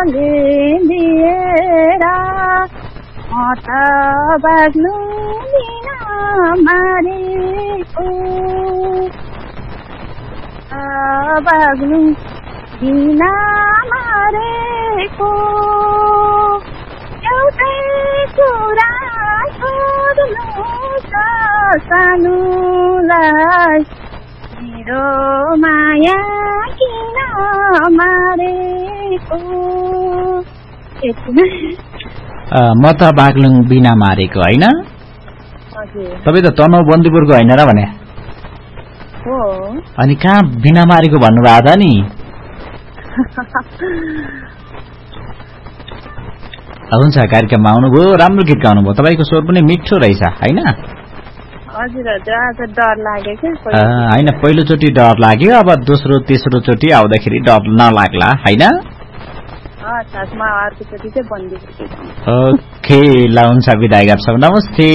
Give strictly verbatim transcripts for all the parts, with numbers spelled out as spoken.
मायाले लिएर म त बाग्लुङ बिना मारेको बाग्लुङ बिना मारेको एउटै कुरा सोध्नु छ सानोलाई मेरो माया किन मारेको म त बाग्लुङ बिना मारेको होइन तपाईँ त तनहुँ बन्दीपुरको होइन र भने हो अनि कहाँ बिना मारेको भन्नुभएको त नि हुन्छ कार्यक्रममा आउनुभयो राम्रो गीत गाउनुभयो तपाईँको स्वर पनि मिठो रहेछ होइन हजुर हजुर आज डर लाग्यो होइन पहिलोचोटि डर लाग्यो अब दोस्रो तेस्रो चोटि आउँदाखेरि डर नलाग्ला होइन ओके ल हुन्छ बिदा गर्छौँ नमस्ते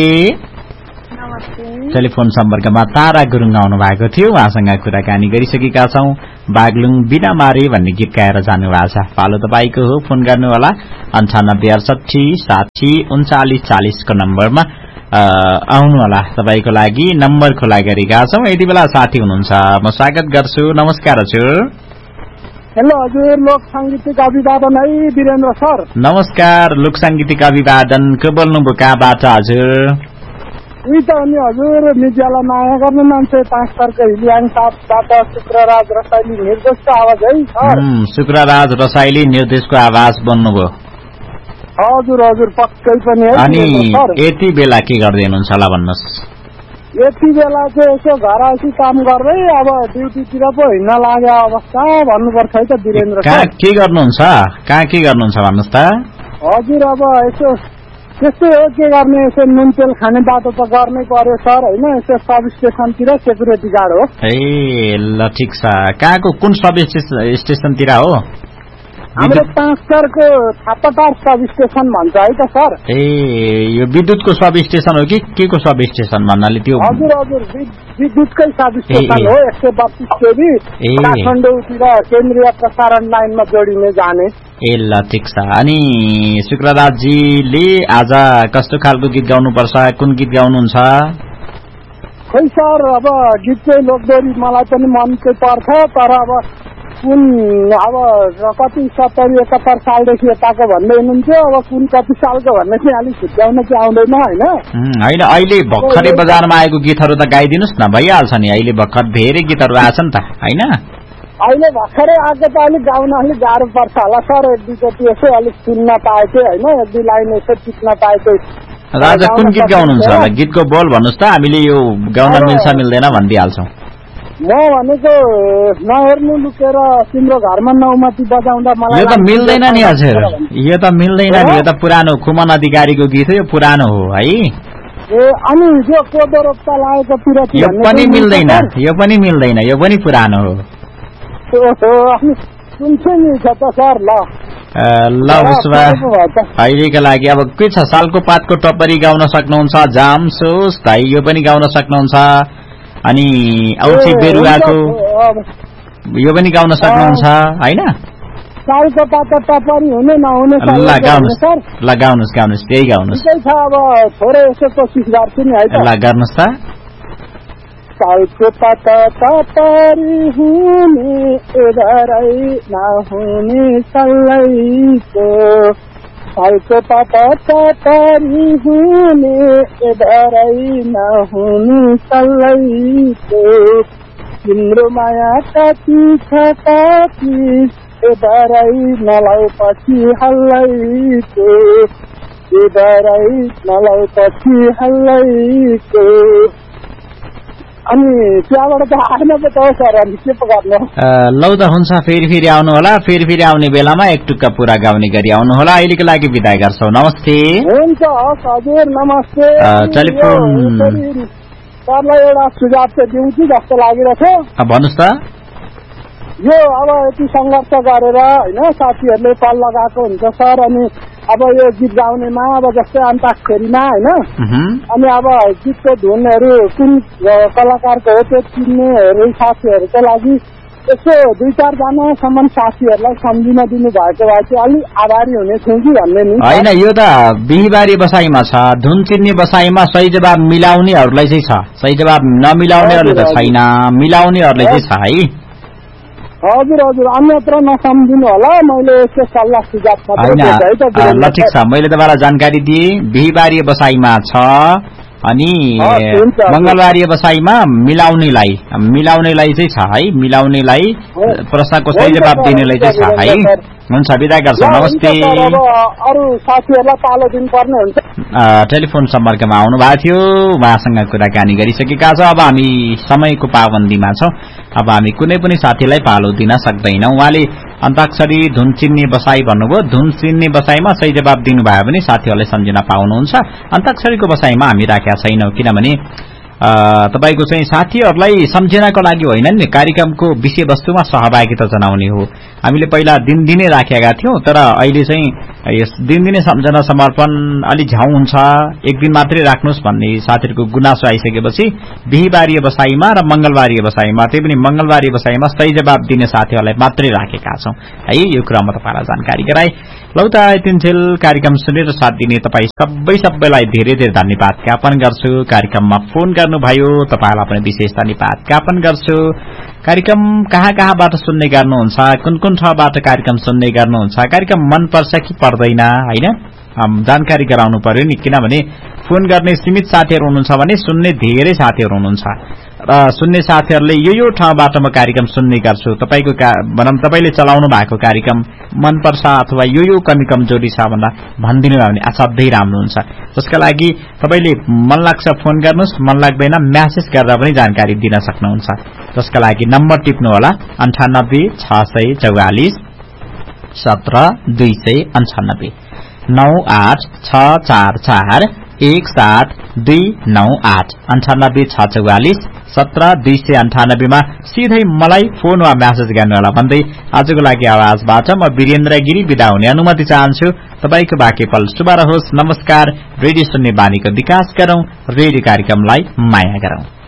टेलिफोन सम्पर्कमा तारा गुरुङ आउनु भएको थियो उहाँसँग कुराकानी गरिसकेका छौं बाग्लुङ बिना मारे भन्ने गीत गाएर जानु भएको छ पालो तपाईको हो फोन गर्नु होला अन्ठानब्बे अडसठी साठी उन्चालिस चालीस को नम्बरमा आउनु होला तपाईको लागि नम्बर खुला गरेका छौं यति बेला साथी हुनुहुन्छ म स्वागत गर्छु नमस्कार हजुर हेलो हजुर लोक सांगीतिक अभिवादन है वीरेन्द्र सर नमस्कार लोक सांगीतिक अभिवादन को बोल्नुभयो कहाँबाट हजुर उही त अनि हजुर मिडियालाई माया गर्ने मान्छे पाँच सरको हिलियाङ साथबाट शुक्रराज रसाइली निर्देशको आवाज है सर शुक्रराज रसाइली निर्देशको आवाज बन्नुभयो हजुर हजुर पक्कै पनि है अनि यति बेला के गर्दै हुनुहुन्छ होला भन्नुहोस् यति बेला चाहिँ यसो घर आइसी काम गर्दै अब ड्युटीतिर पो हिँड्न लाग्यो अवस्था भन्नुपर्छ है त वीरेन्द्र कहाँ के गर्नुहुन्छ कहाँ के गर्नुहुन्छ भन्नुहोस् त हजुर अब यसो त्यस्तै हो के गर्ने यसो नुन तेल खाने बाटो त गर्नै पर्यो सर होइन यसो सब स्टेसनतिर सेक्युरिटी गार्ड हो ए ल ठिक छ कहाँको कुन सब स्टेसनतिर हो हाम्रो पाँच सरको थापाटार सब स्टेशन भन्छ है त सर ए यो विद्युतको सब स्टेशन हो कि के को सब स्टेशन भन्नाले त्यो हजुर हजुर विद्युतकै सब स्टेशन हो एक सय बत्तीस केबी काठमाडौँतिर केन्द्रीय प्रसारण लाइनमा जोडिने जाने ए ल ठिक छ अनि शुक्रराजजीले आज कस्तो खालको गीत गाउनुपर्छ कुन गीत गाउनुहुन्छ खै सर अब गीत चाहिँ लोकदोरी मलाई पनि मन चाहिँ पर्छ तर अब कुन अब कति सत्तरी एकहत्तर सालदेखि यताको भन्दै हुनुहुन्थ्यो अब कुन कति सालको भन्ने चाहिँ अलिक छुट्याउन चाहिँ आउँदैन होइन होइन अहिले भर्खरै बजारमा आएको गीतहरू त गाइदिनुहोस् न भइहाल्छ नि अहिले भर्खर धेरै गीतहरू आएछ नि त होइन अहिले भर्खरै आएको त अलिक गाउन अलिक गाह्रो पर्छ होला सर एक दुईचोटि यसो अलिक सुन्न पाएको होइन एक दुई लाइन यसो टिप्न पाएको राजा कुन गीत गाउनुहुन्छ होला गीतको बोल भन्नुहोस् त हामीले यो गाउन मिल्छ मिल्दैन भनिदिइहाल्छौँ म भनेको नहेर्नु लुकेर तिम्रो घरमा नौमती बजाउँदा मलाई यो त मिल्दैन नि हजुर यो त मिल्दैन नि यो त पुरानो खुमन अधिकारीको गीत हो यो पुरानो हो है ए अनि यो कोदो रोप्दा लागेको पिरती यो पनि मिल्दैन यो पनि मिल्दैन यो पनि पुरानो हो सुन्छु नि छ त सर ल ल उसो भए अहिलेका लागि अब के छ सालको पातको टपरी गाउन सक्नुहुन्छ जाम सोस भाइ यो पनि गाउन सक्नुहुन्छ अनि औँसी बेरुवाको यो पनि गाउन सक्नुहुन्छ होइन सालको पात टपरी हुने नहुने ल गाउनुहोस् ल गाउनुहोस् गाउनुहोस् त्यही गाउनुहोस् अब थोरै यसो कोसिस गर्छु नि है ल गर्नुहोस् त सालको पात टपरी हुने एधरै नहुने सल्लैको सालको पात टपरी हुने एधरै नहुने सल्लैको तिम्रो माया कति छ कति एधरै नलाउ पछि हल्लैको एधरै नलाउ पछि हल्लैको अनि त्यहाँबाट त आएन पो त सर अनि के पो गर्नु लौ त हुन्छ फेरि फेरि आउनु होला फेरि फेरि आउने बेलामा एक टुक्का पुरा गाउने गरी आउनु होला अहिलेको लागि बिदा गर्छौ नमस्ते हुन्छ हस् हजुर नमस्ते टेलिफोन सरलाई एउटा सुझाव चाहिँ दिउँ कि जस्तो लागिरहेछ भन्नुहोस् त यो अब यति सङ्घर्ष गरेर होइन साथीहरूले पल लगाएको हुन्छ सर अनि अब यो गीत गाउनेमा अब जस्तै अन्ताक्षरीमा होइन अनि अब गीतको धुनहरू कुन कलाकारको हो त्यो चिन्नेहरू साथीहरूको लागि यसो दुई चारजनासम्म साथीहरूलाई सम्झिन दिनु भएको भए चाहिँ अलिक आभारी हुने थियौँ कि भन्ने नि। होइन, यो त बिहिबारी बसाइमा छ। धुन चिन्ने बसाइमा सही जवाब मिलाउनेहरूलाई चाहिँ छ, सही जवाब नमिलाउनेहरूले त छैन, मिलाउनेहरूले चाहिँ छ है। हजुर हजुर, अन्यत्र नसम्झिनु होला, मैले यसको सल्लाह सुझाव होइन। ल ठिक छ, मैले तपाईँलाई जानकारी दिएँ। बिहिबारी बसाइमा छ अनि मंगलबारी बसाइमा मिलाउनेलाई मिलाउनेलाई चाहिँ छ है, मिलाउनेलाई प्रश्नको सही जवाब दिनेलाई चाहिँ छ है। हुन्छ, बिदा गर्छौँ, नमस्ते। अरू साथीहरूलाई पालो दिनुपर्ने हुन्छ। टेलिफोन सम्पर्कमा आउनु भएको थियो, उहाँसँग कुराकानी गरिसकेका छौँ। अब हामी समयको पाबन्दीमा छौँ, अब हामी कुनै पनि साथीलाई पालो दिन सक्दैनौँ। उहाँले अन्ताक्षरी धुन चिन्ने बसाई भन्नुभयो, धुन चिन्ने बसाईमा सही जवाब दिनुभयो भने साथीहरूले सम्झिन पाउनुहुन्छ। अन्ताक्षरीको बसाईमा हामी राखेका छैनौँ, किनभने तपाईको चाहिँ साथीहरूलाई सम्झिनको लागि होइन नि, कार्यक्रमको विषयवस्तुमा सहभागिता जनाउने हो। हामीले पहिला दिनदिनै राखेका थियौँ, तर अहिले चाहिँ यस दिनदिनै सम्झना समर्पण अलि झ्याउ हुन्छ, एक दिन मात्रै राख्नुहोस् भन्ने साथीहरूको गुनासो आइसकेपछि बिहिबारी बसाईमा र मंगलबारी बसाईमा, त्यही पनि मंगलबारी बसाईमा सही जवाब दिने साथीहरूलाई मात्रै राखेका छौँ है। यो कुरा म तपाईँलाई जानकारी गराए। लौ त यतिन्जेल कार्यक्रम सुनेर साथ दिने तपाईँ सबै सबैलाई धेरै धेरै धन्यवाद ज्ञापन गर्छु। कार्यक्रममा फोन गर्नुभयो, तपाईँलाई पनि विशेष धन्यवाद ज्ञापन गर्छु। कार्यक्रम कहाँ कहाँबाट सुन्ने गर्नुहुन्छ, कुन कुन ठाउँबाट कार्यक्रम सुन्ने गर्नुहुन्छ, कार्यक्रम मनपर्छ कि पर्दैन होइन, जानकारी गराउनु पर्यो नि, किनभने फोन गर्ने सीमित साथीहरू हुनुहुन्छ भने सुन्ने धेरै साथीहरू हुनुहुन्छ र सुन्ने साथीहरूले यो यो ठाउँबाट म कार्यक्रम सुन्ने गर्छु, तपाईँको भनौँ तपाईँले चलाउनु भएको कार्यक्रम मनपर्छ अथवा यो यो कमी कमजोरी छ भन्दा भनिदिनु भयो भने असाध्यै राम्रो हुन्छ। जसका लागि तपाईँले मन लाग्छ फोन गर्नुहोस्, मन लाग्दैन म्यासेज गरेर पनि जानकारी दिन सक्नुहुन्छ। जसका लागि नम्बर टिप्नुहोला अन्ठानब्बे छ सय चौवालिस सत्र दुई सय अन्ठानब्बे नौ आठ छ चार चार एक सात दुई नौ आठ अन्ठानब्बे छ चौवालिस सत्र दुई सय अन्ठानब्बेमा सिधै मलाई फोन वा म्यासेज गर्नुहोला भन्दै आजको लागि आवाजबाट म वीरेन्द्र गिरी बिदा हुने अनुमति चाहन्छु। तपाईँको बाँकी पल शुभ रहोस्। नमस्कार। रेडियो सुन्ने बानीको विकास गरौं, रेडियो कार्यक्रमलाई माया गरौं।